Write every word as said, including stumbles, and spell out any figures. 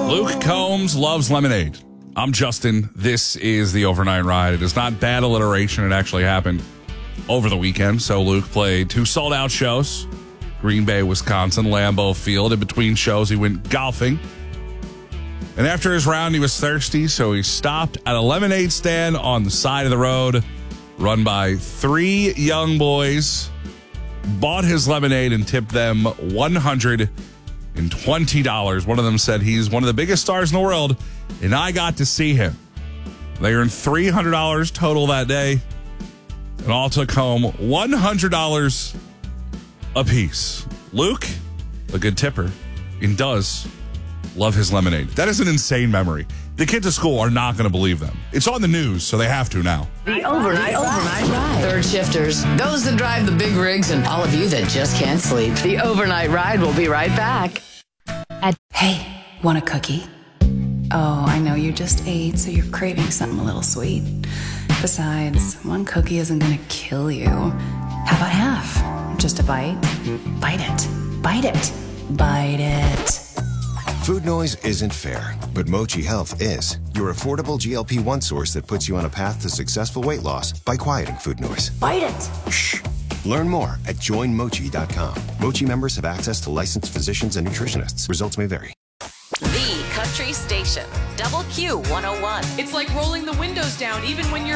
Luke Combs loves lemonade. I'm Justin. This is the Overnight Ride. It is not bad alliteration. It actually happened over the weekend. So Luke played two sold-out shows. Green Bay, Wisconsin, Lambeau Field. In between shows, he went golfing. And after his round, he was thirsty, so he stopped at a lemonade stand on the side of the road, run by three young boys, bought his lemonade and tipped them one hundred twenty dollars. One of them said he's one of the biggest stars in the world, and I got to see him. They earned three hundred dollars total that day, and all took home one hundred dollars apiece. Luke, a good tipper, and does love his lemonade. That is an insane memory. The kids at school are not going to believe them. It's on the news, so they have to now. The overnight, overnight ride. Third shifters, those that drive the big rigs, and all of you that just can't sleep. The overnight ride will be right back. Hey, want a cookie? Oh, I know you just ate, so you're craving something a little sweet. Besides, one cookie isn't gonna kill you. How about half? Just a bite? Bite it. Bite it. Bite it. Food noise isn't fair, but Mochi Health is. Your affordable G L P one source that puts you on a path to successful weight loss by quieting food noise. Bite it. Shh. Learn more at join mochi dot com. Mochi members have access to licensed physicians and nutritionists. Results may vary. The Country Station, Double Q one oh one. It's like rolling the windows down even when you're